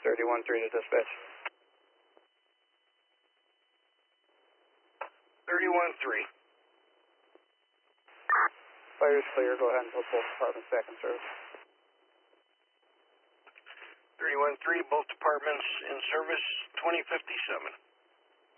31-3 to dispatch. 31-3. Fire's clear. Go ahead and put both departments back in service. 31-3, both departments in service, 2057.